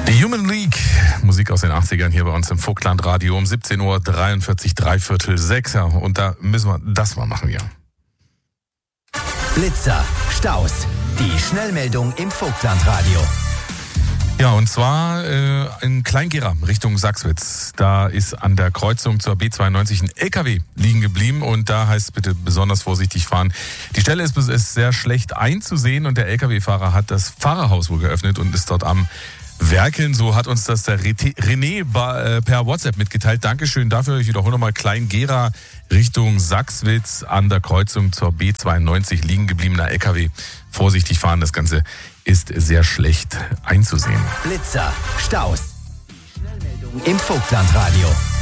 Die Human League, Musik aus den 80ern hier bei uns im Vogtland Radio um 17:43 Uhr, 5:45. Ja, und da müssen wir das mal machen, ja. Blitzer, Staus, die Schnellmeldung im Vogtland Radio. Ja, und zwar in Kleingera Richtung Sachswitz. Da ist an der Kreuzung zur B92 ein LKW liegen geblieben und da heißt es bitte besonders vorsichtig fahren. Die Stelle ist sehr schlecht einzusehen und der LKW-Fahrer hat das Fahrerhaus wohl geöffnet und ist dort am Werkeln. So hat uns das der René per WhatsApp mitgeteilt. Dankeschön dafür. Ich wiederhole nochmal: Kleingera Richtung Sachswitz an der Kreuzung zur B92 liegen gebliebener LKW. Vorsichtig fahren, das Ganze ist sehr schlecht einzusehen. Blitzer, Staus, die Schnellmeldung im Vogtland Radio.